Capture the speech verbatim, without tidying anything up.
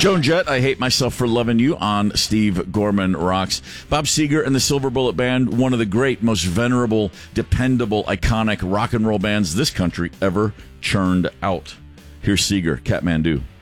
Joan Jett, I Hate Myself for Loving You on Steve Gorman Rocks. Bob Seger and the Silver Bullet Band, one of the great, most venerable, dependable, iconic rock and roll bands this country ever churned out. Here's Seger, Kathmandu.